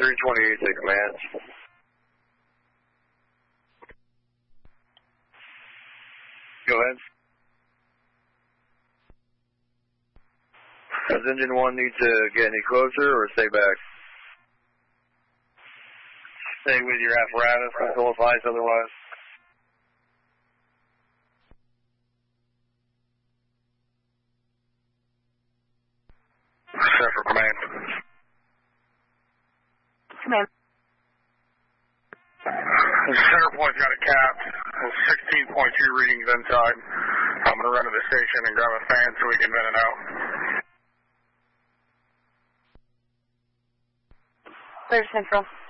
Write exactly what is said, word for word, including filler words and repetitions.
three twenty-eight, take command. Go ahead. Does engine one need to get any closer or stay back? Stay with your apparatus until advised otherwise. Set for command. Command. The center point's got a cap. sixteen point two readings inside. I'm going to run to the station and grab a fan so we can vent it out. Clear Central.